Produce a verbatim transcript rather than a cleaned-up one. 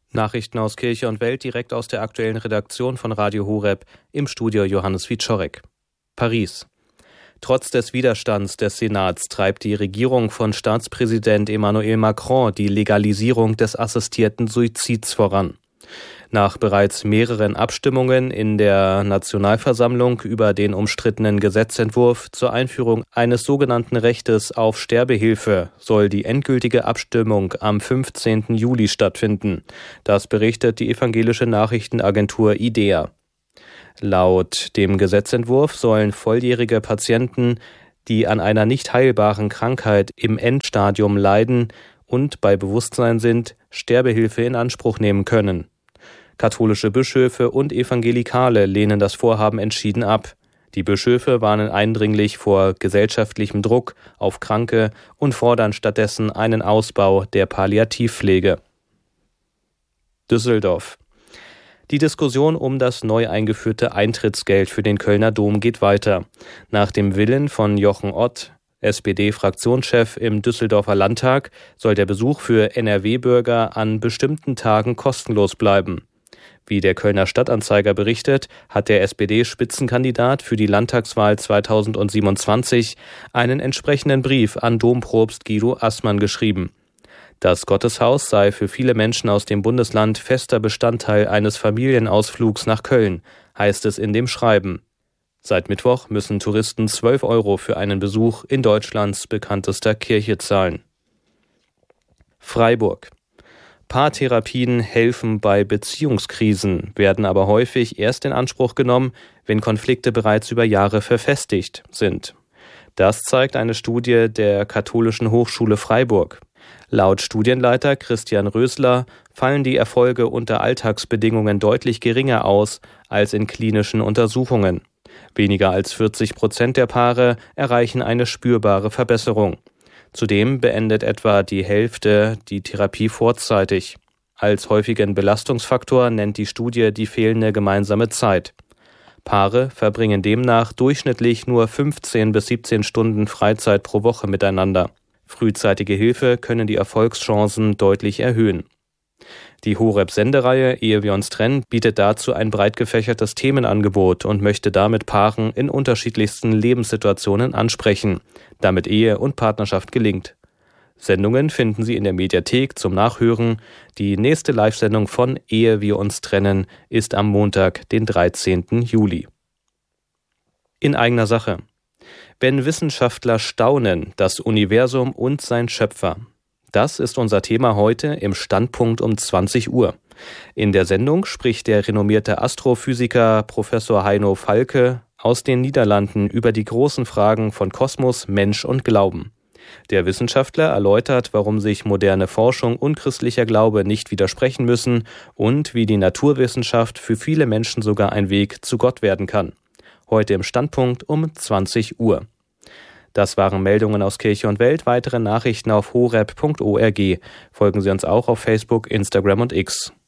Nachrichten aus Kirche und Welt direkt aus der aktuellen Redaktion von Radio Horeb, im Studio Johannes Wieczorek. Paris. Trotz des Widerstands des Senats treibt die Regierung von Staatspräsident Emmanuel Macron die Legalisierung des assistierten Suizids voran. Nach bereits mehreren Abstimmungen in der Nationalversammlung über den umstrittenen Gesetzentwurf zur Einführung eines sogenannten Rechtes auf Sterbehilfe soll die endgültige Abstimmung am fünfzehnten Juli stattfinden. Das berichtet die evangelische Nachrichtenagentur IDEA. Laut dem Gesetzentwurf sollen volljährige Patienten, die an einer nicht heilbaren Krankheit im Endstadium leiden und bei Bewusstsein sind, Sterbehilfe in Anspruch nehmen können. Katholische Bischöfe und Evangelikale lehnen das Vorhaben entschieden ab. Die Bischöfe warnen eindringlich vor gesellschaftlichem Druck auf Kranke und fordern stattdessen einen Ausbau der Palliativpflege. Düsseldorf. Die Diskussion um das neu eingeführte Eintrittsgeld für den Kölner Dom geht weiter. Nach dem Willen von Jochen Ott, S P D-Fraktionschef im Düsseldorfer Landtag, soll der Besuch für N R W-Bürger an bestimmten Tagen kostenlos bleiben. Wie der Kölner Stadtanzeiger berichtet, hat der S P D-Spitzenkandidat für die Landtagswahl zweitausendsiebenundzwanzig einen entsprechenden Brief an Dompropst Guido Assmann geschrieben. Das Gotteshaus sei für viele Menschen aus dem Bundesland fester Bestandteil eines Familienausflugs nach Köln, heißt es in dem Schreiben. Seit Mittwoch müssen Touristen zwölf Euro für einen Besuch in Deutschlands bekanntester Kirche zahlen. Freiburg. Paartherapien helfen bei Beziehungskrisen, werden aber häufig erst in Anspruch genommen, wenn Konflikte bereits über Jahre verfestigt sind. Das zeigt eine Studie der Katholischen Hochschule Freiburg. Laut Studienleiter Christian Rösler fallen die Erfolge unter Alltagsbedingungen deutlich geringer aus als in klinischen Untersuchungen. Weniger als vierzig Prozent der Paare erreichen eine spürbare Verbesserung. Zudem beendet etwa die Hälfte die Therapie vorzeitig. Als häufigen Belastungsfaktor nennt die Studie die fehlende gemeinsame Zeit. Paare verbringen demnach durchschnittlich nur fünfzehn bis siebzehn Stunden Freizeit pro Woche miteinander. Frühzeitige Hilfe können die Erfolgschancen deutlich erhöhen. Die Horeb-Sendereihe Ehe wir uns trennen bietet dazu ein breit gefächertes Themenangebot und möchte damit Paaren in unterschiedlichsten Lebenssituationen ansprechen, damit Ehe und Partnerschaft gelingt. Sendungen finden Sie in der Mediathek zum Nachhören. Die nächste Live-Sendung von Ehe wir uns trennen ist am Montag, den dreizehnten Juli. In eigener Sache. Wenn Wissenschaftler staunen, das Universum und sein Schöpfer. Das ist unser Thema heute im Standpunkt um zwanzig Uhr. In der Sendung spricht der renommierte Astrophysiker Professor Heino Falke aus den Niederlanden über die großen Fragen von Kosmos, Mensch und Glauben. Der Wissenschaftler erläutert, warum sich moderne Forschung und christlicher Glaube nicht widersprechen müssen und wie die Naturwissenschaft für viele Menschen sogar ein Weg zu Gott werden kann. Heute im Standpunkt um zwanzig Uhr. Das waren Meldungen aus Kirche und Welt. Weitere Nachrichten auf horeb punkt org. Folgen Sie uns auch auf Facebook, Instagram und X.